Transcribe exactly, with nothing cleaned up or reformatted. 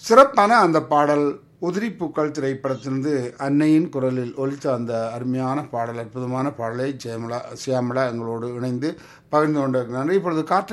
சிறப்பான அந்த பாடல் உதிரிப்பூக்கள் திரைப்படத்திலிருந்து அன்னையின் குரலில் ஒலித்த அந்த அருமையான பாடல், அற்புதமான பாடலை சியாமலா சியாமலா எங்களோடு இணைந்து பகிர்ந்து கொண்டிருக்கிறார். இப்பொழுது காற்று